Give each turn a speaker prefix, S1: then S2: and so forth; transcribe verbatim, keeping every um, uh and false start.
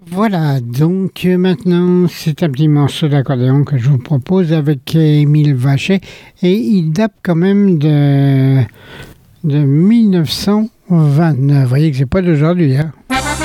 S1: Voilà, donc euh, maintenant c'est un petit morceau d'accordéon que je vous propose avec Émile Vachet et il date quand même de, de mille neuf cent vingt-neuf. Vous voyez que c'est pas d'aujourd'hui, hein.